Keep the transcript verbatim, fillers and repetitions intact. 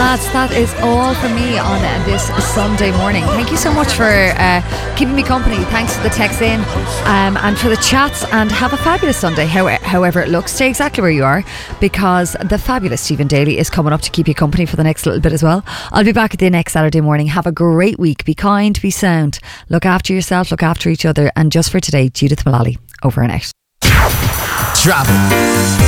lads, that is all from me on uh, this Sunday morning. Thank you so much for uh, keeping me company. Thanks for the text in um, and for the chats, and have a fabulous Sunday, how, however it looks. Stay exactly where you are, because the fabulous Stephen Daly is coming up to keep you company for the next little bit as well. I'll be back at the next Saturday morning. Have a great week. Be kind, be sound. Look after yourself, look after each other. And just for today, Judith Mullally, over and out. Travel.